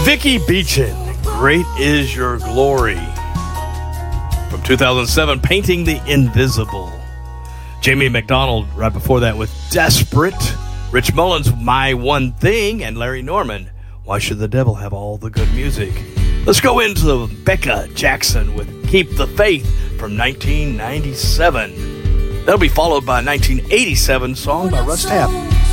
Vicky Beechin, Great Is Your Glory. From 2007, Painting the Invisible. Jamie McDonald right before that with Desperate. Rich Mullins, My One Thing. And Larry Norman, Why Should the Devil Have All the Good Music? Let's go into Becca Jackson with Keep the Faith from 1997. That'll be followed by a 1987 song by Russ Taff.